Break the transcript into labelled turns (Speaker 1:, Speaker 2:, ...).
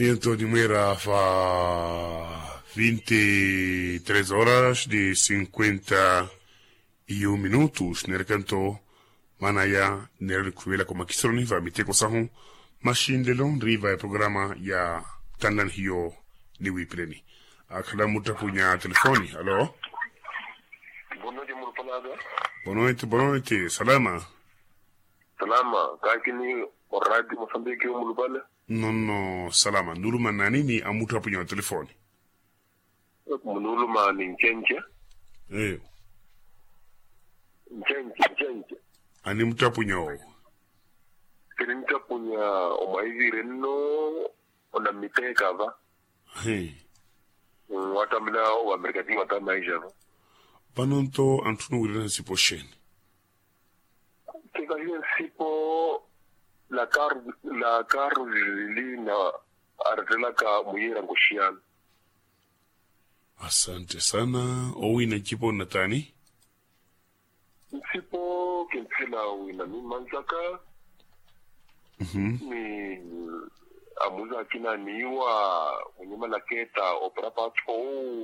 Speaker 1: Viento de Mera fa 23 horas de 51 minutos. Nerkanto manaya nerkuela como kisroni va miteko sahon machine de long riva programa ya tandan hiyo ni wipleni. Akala muta punya telefoni. Hello? Bonoite, salama.
Speaker 2: Salama, kakini oradi Mozambique umulubale.
Speaker 1: No, salama. Nuluma nanini amuta punya telefoni.
Speaker 2: Nuluma ni Njenje. Njenje.
Speaker 1: Ani muta punya o.
Speaker 2: Kini muta punya omaizi reno ona miteka va. Watamila wa Amerika ti watamaisha va.
Speaker 1: Banonto antunu wirena sipo shen.
Speaker 2: Kika hiyo sipo la karu li na artelaka muyera ngoshiana.
Speaker 1: Asante sana. Owi na jipo natani?
Speaker 2: Sipo kensila wina ni manzaka. Ni amuza kina niwa unyuma la keta opera pacho